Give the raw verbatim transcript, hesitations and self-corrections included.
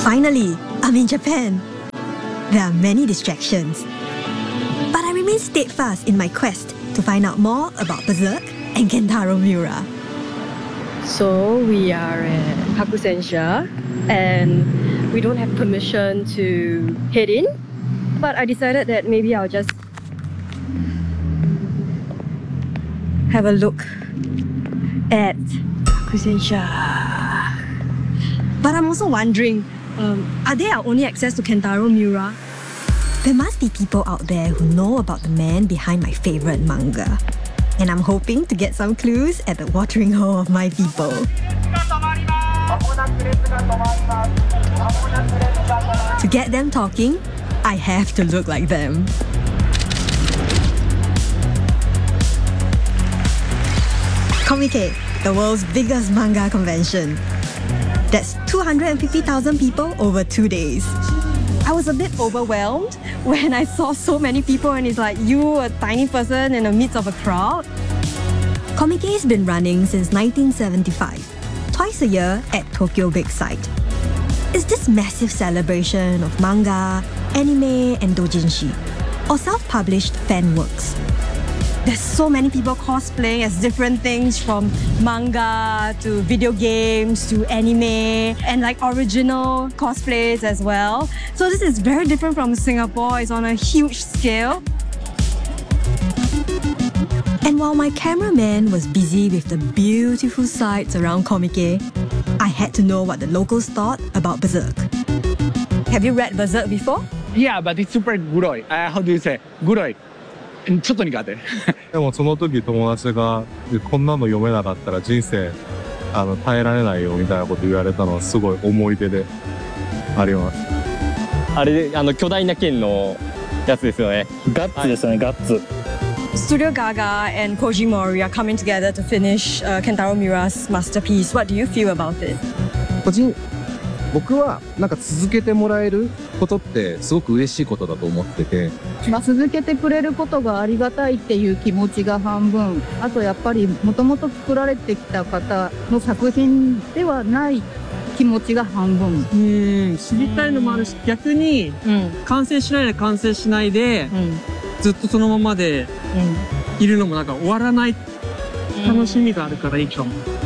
Finally, I'm in Japan. There are many distractions, but I remain steadfast in my quest to find out more about Berserk and Kentaro Miura. So we are at Hakusensha and we don't have permission to head in, but I decided that maybe I'll just have a look at Hakusensha. But I'm also wondering, um, are they our only access to Kentaro Miura? There must be people out there who know about the man behind my favorite manga. And I'm hoping to get some clues at the watering hole of my people. To get them talking, I have to look like them. Comic-Con, the world's biggest manga convention. That's two hundred fifty thousand people over two days. I was a bit overwhelmed when I saw so many people and it's like you, a tiny person in the midst of a crowd. Comic-Con's been running since nineteen seventy-five, twice a year at Tokyo Big Sight. It's this massive celebration of manga, anime, and doujinshi, or self-published fan works. There's so many people cosplaying as different things, from manga to video games to anime, and like original cosplays as well. So this is very different from Singapore. It's on a huge scale. And while my cameraman was busy with the beautiful sights around Comic-Con, I had to know what the locals thought about Berserk. Have you read Berserk before? Yeah, but it's super guroi. Uh, how do you say? Guroi. ちょっと苦手。 でもその時友達がこんなの読めなかったら人生あの耐えられないよみたいなこと言われたのはすごい思い出であります。 あれあの巨大な剣のやつですよね。 ガッツですよね、ガッツ。 Studio Gaga and Koji Mori are coming together to finish uh, Kentaro Miura's masterpiece. What do you feel about it? 個人僕はなんか続けてもらえることってすごく嬉しいことだと思ってて、 まあ、続けてくれることがありがたいっていう気持ちが半分、あとやっぱりもともと作られてきた方の作品ではない気持ちが半分。 うん知りたいのもあるし、逆に完成しないで完成しないで、うん、ずっとそのままでいるのもなんか終わらない楽しみがあるからいいかも。